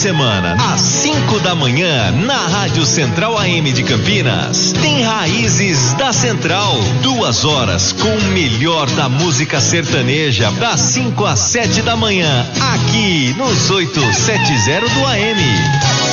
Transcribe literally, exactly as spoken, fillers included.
semana, às cinco da manhã, na Rádio Central A M de Campinas, tem Raízes da Central. Duas horas com o melhor da música sertaneja, das cinco às sete da manhã, aqui nos oitocentos e setenta do A M.